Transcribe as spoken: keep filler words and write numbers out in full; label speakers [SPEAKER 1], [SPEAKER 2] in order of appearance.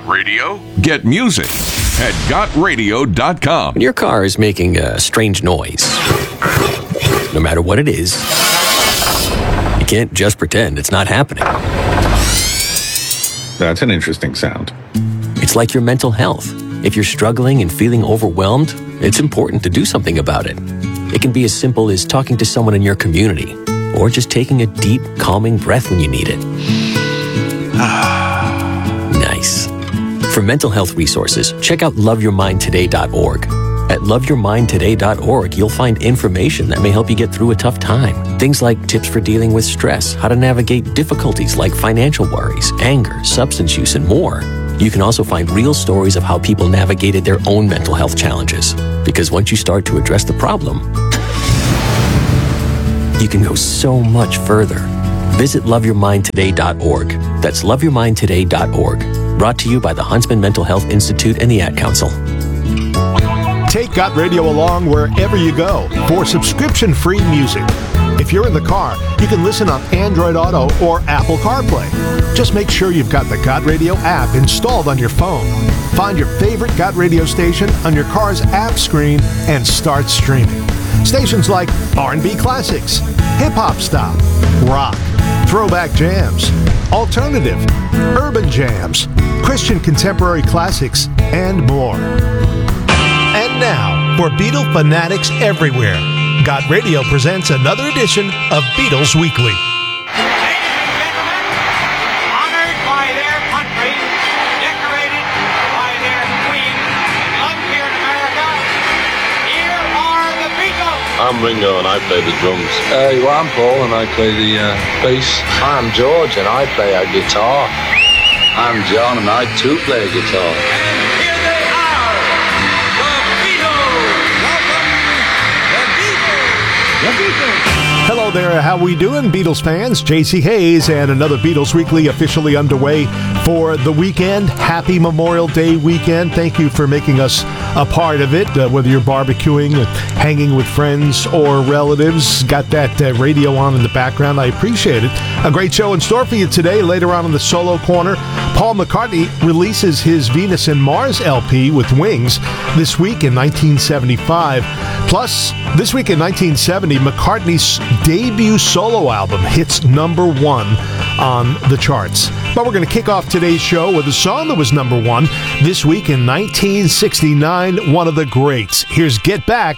[SPEAKER 1] radio? Get music at got radio dot com.
[SPEAKER 2] When your car is making a strange noise, no matter what it is, you can't just pretend it's not happening.
[SPEAKER 3] That's an interesting sound.
[SPEAKER 2] It's like your mental health. If you're struggling and feeling overwhelmed, it's important to do something about it. It can be as simple as talking to someone in your community, or just taking a deep, calming breath when you need it. Nice. For mental health resources, check out love your mind today dot org. At love your mind today dot org, you'll find information that may help you get through a tough time. Things like tips for dealing with stress, how to navigate difficulties like financial worries, anger, substance use, and more. You can also find real stories of how people navigated their own mental health challenges. Because once you start to address the problem, you can go so much further. Visit love your mind today dot org. That's love your mind today dot org. Brought to you by the Huntsman Mental Health Institute and the Ad Council.
[SPEAKER 4] Take Got Radio along wherever you go for subscription-free music. If you're in the car, you can listen on Android Auto or Apple CarPlay. Just make sure you've got the Got Radio app installed on your phone. Find your favorite Got Radio station on your car's app screen and start streaming. Stations like R and B classics, hip-hop style, rock, throwback jams, alternative, urban jams, Christian contemporary classics, and more. And now, for Beatle fanatics everywhere, Got Radio presents another edition of Beatles Weekly.
[SPEAKER 5] Ladies and gentlemen, honored by their country, decorated by their queen, and loved here in America, here are the Beatles.
[SPEAKER 6] I'm Ringo and I play the drums.
[SPEAKER 7] Hey, well, I'm Paul and I play the uh, bass.
[SPEAKER 8] I'm George and I play a guitar.
[SPEAKER 7] I'm John and I too play a guitar.
[SPEAKER 5] Here they are, the Beatles. Welcome, the Beatles. The Beatles.
[SPEAKER 4] Hello there, how we doing, Beatles fans? J C Hayes and another Beatles Weekly officially underway for the weekend. Happy Memorial Day weekend. Thank you for making us a part of it, uh, whether you're barbecuing, uh, hanging with friends or relatives. Got that uh, radio on in the background. I appreciate it. A great show in store for you today. Later on in the Solo Corner, Paul McCartney releases his Venus and Mars L P with Wings this week in nineteen seventy-five. Plus, this week in nineteen seventy, McCartney's debut solo album hits number one on the charts. But we're going to kick off today's show with a song that was number one this week in nineteen sixty-nine, one of the greats. Here's Get Back